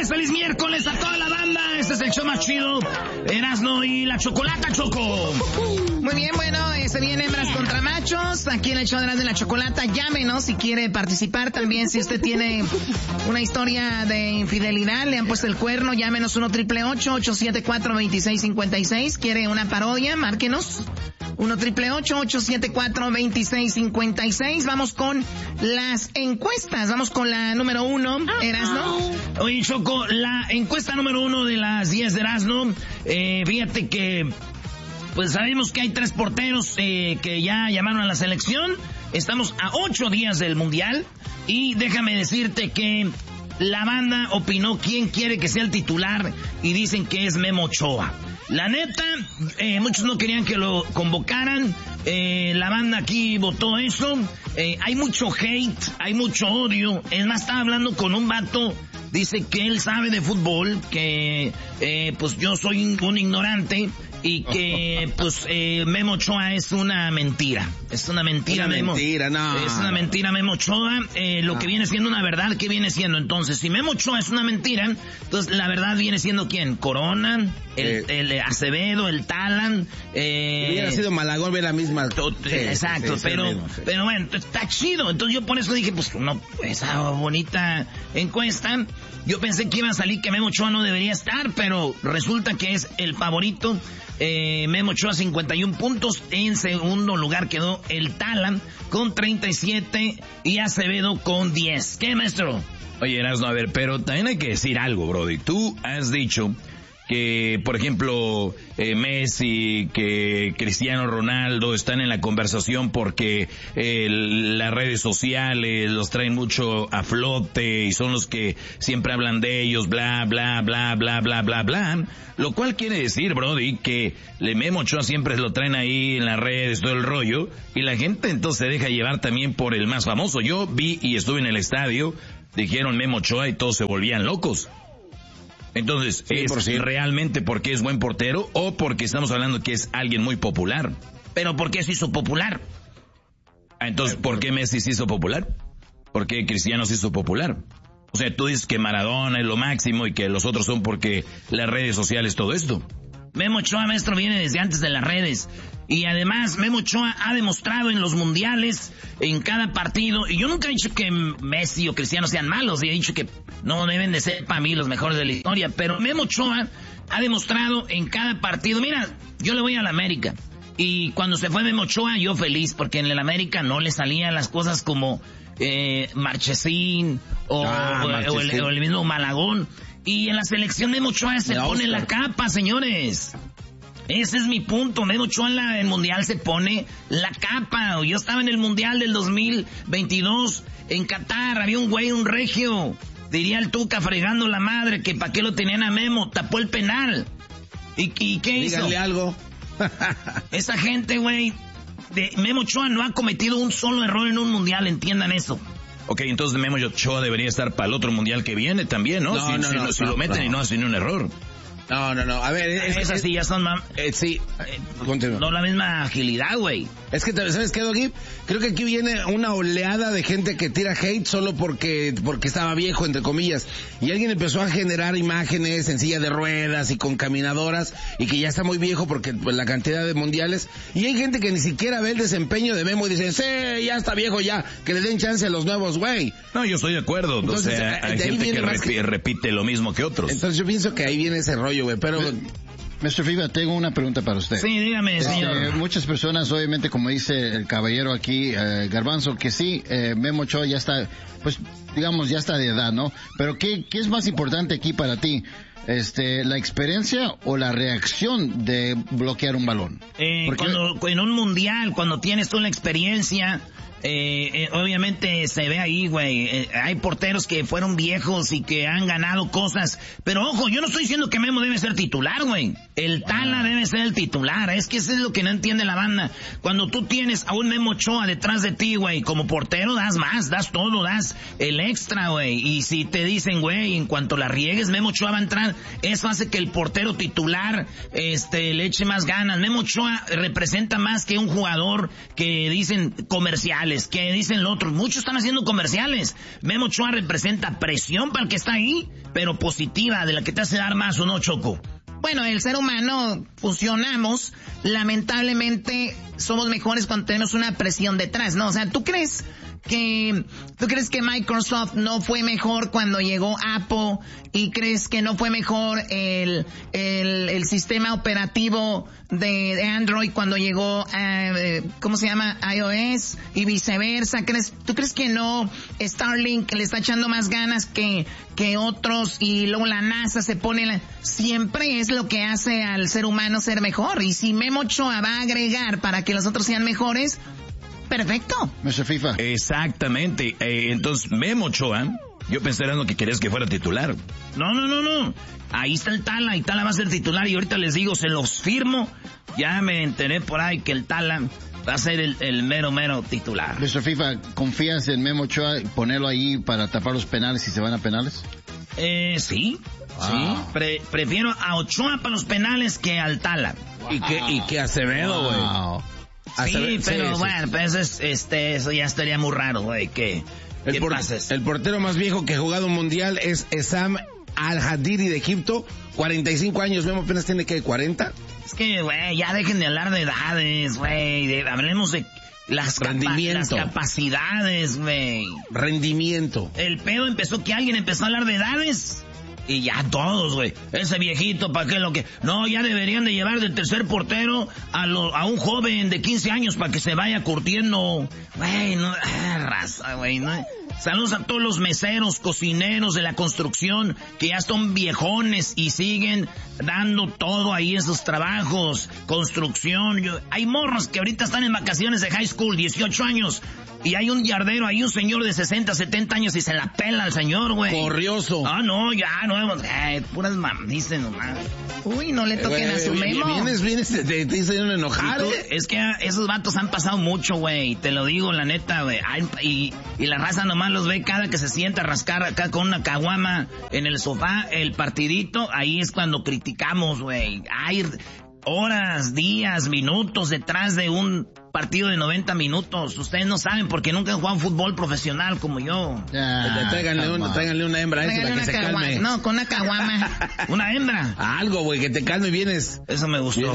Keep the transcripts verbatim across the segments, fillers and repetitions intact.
feliz miércoles a toda la banda. Este es el show más chido. Erasno y la Chocolata, Choco. Muy bien, bueno, eh, se vienen hembras contra machos. Aquí en el show de Erasno y la Chocolata, llámenos si quiere participar también. Si usted tiene una historia de infidelidad, le han puesto el cuerno, llámenos uno triple ocho, ocho siete cuatro, dos seis cinco seis. ¿Quiere una parodia? Márquenos. uno triple ocho, ocho siete cuatro, dos seis cinco seis. Vamos con las encuestas. Vamos con la número uno, Erasno. Oye, Choco, la encuesta número uno de las diez de Erasno. Eh, fíjate que, pues sabemos que hay tres porteros eh, que ya llamaron a la selección. Estamos a ocho días del Mundial. Y déjame decirte que la banda opinó quién quiere que sea el titular y dicen que es Memo Ochoa. La neta, eh, muchos no querían que lo convocaran, eh, la banda aquí votó eso, eh, hay mucho hate, hay mucho odio, es más, estaba hablando con un vato, dice que él sabe de fútbol, que eh, pues yo soy un ignorante, y que pues eh, Memo Ochoa es una mentira, es una mentira, una Memo. mentira, no. Es una mentira, Memo Ochoa, eh, lo no. que viene siendo una verdad, ¿qué viene siendo? Entonces, si Memo Ochoa es una mentira, entonces la verdad viene siendo ¿quién? Corona, el, eh, el Acevedo, el Talan, eh... Si hubiera sido Malagón, ve la misma... To, sí, exacto, sí, pero, mismo, sí. pero bueno, está chido, entonces yo por eso dije, pues, no, esa bonita encuesta, yo pensé que iba a salir que Memo Ochoa no debería estar, pero resulta que es el favorito. Eh, Memo Ochoa cincuenta y un puntos, en segundo lugar quedó el Talan con treinta y siete y Acevedo con diez. ¿Qué, maestro? Oye, Erasno, a ver, pero también hay que decir algo, brody. Tú has dicho que, por ejemplo, eh, Messi, que Cristiano Ronaldo están en la conversación porque eh, las redes sociales los traen mucho a flote y son los que siempre hablan de ellos, bla, bla, bla, bla, bla, bla, bla. Lo cual quiere decir, brody, que le Memo Ochoa siempre lo traen ahí en las redes, todo el rollo, y la gente entonces se deja llevar también por el más famoso. Yo vi y estuve en el estadio, dijeron Memo Ochoa y todos se volvían locos. Entonces, sí, ¿es por sí. realmente porque es buen portero o porque estamos hablando que es alguien muy popular? ¿Pero por qué se hizo popular? Ah, entonces, ¿por qué Messi se hizo popular? ¿Por qué Cristiano se hizo popular? O sea, tú dices que Maradona es lo máximo y que los otros son porque las redes sociales, todo esto. Memo Ochoa, maestro, viene desde antes de las redes. Y además, Memo Ochoa ha demostrado en los mundiales, en cada partido, y yo nunca he dicho que Messi o Cristiano sean malos, y he dicho que no deben de ser para mí los mejores de la historia, pero Memo Ochoa ha demostrado en cada partido. Mira, yo le voy a la América, y cuando se fue Memo Ochoa, yo feliz, porque en el América no le salían las cosas como eh, Marchesín, o, ah, o, Marchesín. O, el, o el mismo Malagón, y en la selección Memo Ochoa se pone la capa, señores. Ese es mi punto. Memo Ochoa en el mundial se pone la capa. Yo estaba en el mundial del dos mil veintidós en Qatar. Había un güey, un regio. Diría el Tuca fregando la madre que para qué lo tenían a Memo. Tapó el penal. ¿Y, y qué hizo? Díganle algo. Esa gente, güey, de Memo Ochoa no ha cometido un solo error en un mundial. Entiendan eso. Ok, entonces Memo Ochoa debería estar para el otro mundial que viene también, ¿no? No, si, no, si, no, si no, lo meten no. y no hacen un error. No, no, no. A ver, es, esas es, sí ya son mam- eh, sí. Eh, Continúa. no la misma agilidad, güey. Es que, ¿sabes qué, Doggy? Creo que aquí viene una oleada de gente que tira hate solo porque porque estaba viejo, entre comillas. Y alguien empezó a generar imágenes en silla de ruedas y con caminadoras y que ya está muy viejo porque pues, la cantidad de mundiales. Y hay gente que ni siquiera ve el desempeño de Memo y dice, sí, ya está viejo ya, que le den chance a los nuevos, güey. No, yo estoy de acuerdo. Entonces, o sea, hay gente que, repi- que repite lo mismo que otros. Entonces yo pienso que ahí viene ese rollo, güey, pero... mister Fiba, tengo una pregunta para usted. Sí, dígame, señor. Eh, muchas personas, obviamente, como dice el caballero aquí, eh, Garbanzo, que sí, eh, Memo Ochoa ya está, pues, digamos, ya está de edad, ¿no? Pero ¿qué, qué es más importante aquí para ti? Este, ¿la experiencia o la reacción de bloquear un balón? Eh, Porque... cuando, en un mundial, cuando tienes tú la experiencia... Eh, eh, obviamente se ve ahí, güey, eh, hay porteros que fueron viejos y que han ganado cosas, pero ojo, yo no estoy diciendo que Memo debe ser titular, güey, el Tala debe ser el titular, es que eso es lo que no entiende la banda. Cuando tú tienes a un Memo Ochoa detrás de ti, güey, como portero das más, das todo, das el extra, güey, y si te dicen, güey, en cuanto la riegues, Memo Ochoa va a entrar, eso hace que el portero titular, este, le eche más ganas. Memo Ochoa representa más que un jugador que dicen comercial. comerciales, que dicen lo otro. Muchos están haciendo comerciales. Memo Ochoa representa presión para el que está ahí, pero positiva, de la que te hace dar más, ¿o no, Choco? Bueno, el ser humano funcionamos, lamentablemente somos mejores cuando tenemos una presión detrás, ¿no? O sea, ¿tú crees que tú crees que Microsoft no fue mejor cuando llegó Apple y crees que no fue mejor el el, el sistema operativo de, de Android cuando llegó eh, ¿cómo se llama? iOS y viceversa? ¿Crees tú crees que no Starlink le está echando más ganas que que otros y luego la NASA se pone la, siempre es lo que hace al ser humano ser mejor? Y si Memo Ochoa va a agregar para que los otros sean mejores, perfecto. mister FIFA. Exactamente. Eh, entonces, Memo Ochoa, yo pensé era lo que querías que fuera titular. No, no, no, no. Ahí está el Tala, y Tala va a ser titular, y ahorita les digo, se los firmo. Ya me enteré por ahí que el Tala va a ser el, el mero, mero titular. mister FIFA, ¿confías en Memo Ochoa ponerlo ahí para tapar los penales si se van a penales? Eh, sí. Wow. Sí. Pre- prefiero a Ochoa para los penales que al Tala. Wow. Y que, y que Acevedo, güey. Wow. Sí, pero sí, bueno, sí. Pues es, este, eso ya estaría muy raro, güey, que... El, por, el portero más viejo que ha jugado un mundial es Essam Al-Hadidi de Egipto, cuarenta y cinco años, Memo apenas tiene que cuarenta. Es que, güey, ya dejen de hablar de edades, güey, hablemos de las, capa- las capacidades, güey. Rendimiento. El pedo empezó que alguien empezó a hablar de edades. Y ya todos, güey. Ese viejito, ¿para qué lo que...? No, ya deberían de llevar del tercer portero a lo, a un joven de quince años para que se vaya curtiendo. Güey, no... Ah, raza, güey, no... Saludos a todos los meseros, cocineros de la construcción, que ya son viejones y siguen dando todo ahí esos trabajos. Construcción. Yo, hay morros que ahorita están en vacaciones de high school, dieciocho años. Y hay un yardero, hay un señor de sesenta, setenta años y se la pela al señor, güey. Corrioso. Ah, no, ya, no, eh, puras mamices nomás. Uy, no le toquen eh, a su Memo. Vienes, vienes, te, te, te hicieron enojar, ¿eh? Es que esos vatos han pasado mucho, güey, te lo digo, la neta, güey. Y, y la raza nomás los ve cada que se sienta a rascar acá con una caguama en el sofá, el partidito, ahí es cuando criticamos, güey. Hay horas, días, minutos detrás de un partido de noventa minutos. Ustedes no saben porque nunca han jugado fútbol profesional como yo. Yeah, tráiganle, un, tráiganle una hembra a ese para que se caguama. calme. No, con una caguama. ¿Una hembra? Algo, güey, que te calme y vienes. Eso me gustó.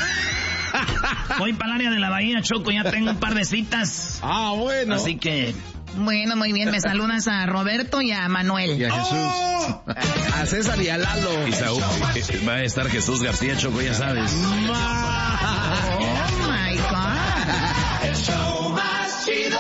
Voy para el área de la Bahía, Choco, ya tengo un par de citas. Ah, bueno. Así que... Bueno, muy bien, me saludas a Roberto y a Manuel. Y a Jesús. Oh, a César y a Lalo. Y Saúl, va a estar Jesús García, Choco, ya sabes. Oh my God. El show más chido.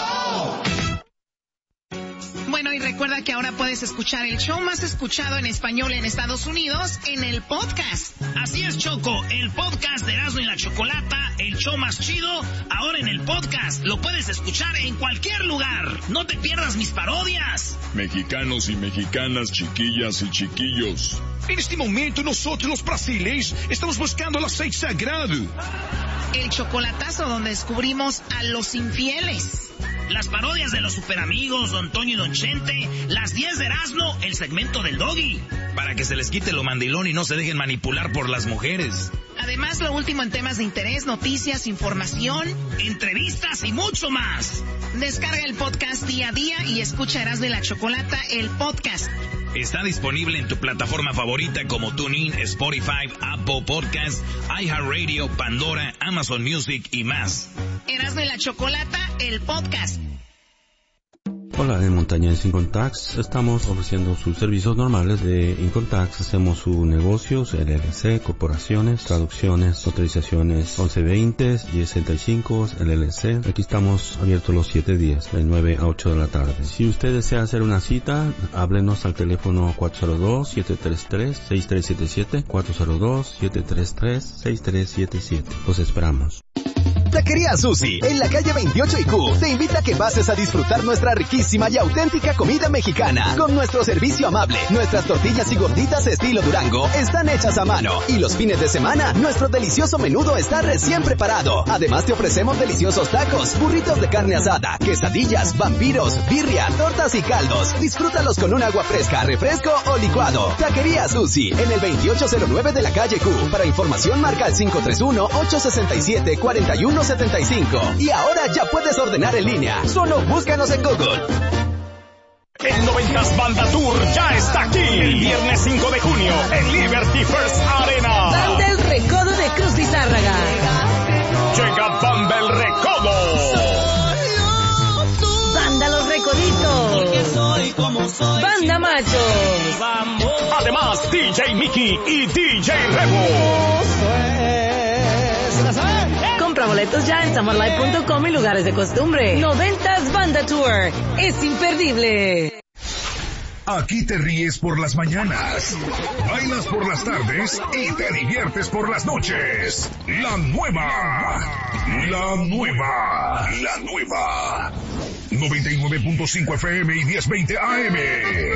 Bueno, y recuerda que ahora puedes escuchar el show más escuchado en español en Estados Unidos en el podcast. Así es, Choco, el podcast de Erasmo y la Chocolata, el show más chido, ahora en el podcast. Lo puedes escuchar en cualquier lugar. No te pierdas mis parodias. Mexicanos y mexicanas, chiquillas y chiquillos. En este momento nosotros los brasileños estamos buscando el aceite sagrado. El chocolatazo donde descubrimos a los infieles. Las parodias de los superamigos, Don Toño y Don Chente, las diez de Erasmo, el segmento del Doggy. Para que se les quite lo mandilón y no se dejen manipular por las mujeres. Además, lo último en temas de interés, noticias, información, entrevistas y mucho más. Descarga el podcast día a día y escucha Erasmo y la Chocolata, el podcast. Está disponible en tu plataforma favorita como TuneIn, Spotify, Apple Podcasts, iHeartRadio, Pandora, Amazon Music y más. Erasmo y la Chocolata, el podcast. Hola, en Montañas Income Tax estamos ofreciendo sus servicios normales de Income Tax. Hacemos sus negocios, L L C, corporaciones, traducciones, autorizaciones once veinte, diez sesenta y cinco, L L C. Aquí estamos abiertos los siete días, de nueve a ocho de la tarde. Si usted desea hacer una cita, háblenos al teléfono cuatro cero dos, siete tres tres, seis tres siete siete, cuatro cero dos, siete tres tres, seis tres siete siete. Los esperamos. Taquería Susi, en la calle veintiocho y Q, te invita a que pases a disfrutar nuestra riquísima y auténtica comida mexicana. Con nuestro servicio amable, nuestras tortillas y gorditas estilo Durango están hechas a mano. Y los fines de semana, nuestro delicioso menudo está recién preparado. Además te ofrecemos deliciosos tacos, burritos de carne asada, quesadillas, vampiros, birria, tortas y caldos. Disfrútalos con un agua fresca, refresco o licuado. Taquería Susi, en el veintiocho cero nueve de la calle Q. Para información marca el cinco tres uno, ocho seis siete, cuatro uno uno setenta y cinco. Y ahora ya puedes ordenar en línea. Solo búscanos en Google. El noventas Banda Tour ya está aquí. El viernes cinco de junio en Liberty First Arena. Banda El Recodo de Cruz Lizárraga. Llega Banda El Recodo. Banda Los Recoditos. Porque soy como soy. Banda Machos. Además, D J Mickey y D J Rebo. Compra boletos ya en samarlive punto com y lugares de costumbre. noventas Banda Tour. Es imperdible. Aquí te ríes por las mañanas, bailas por las tardes y te diviertes por las noches. La nueva, la nueva, la nueva. noventa y nueve punto cinco F M y diez veinte A M.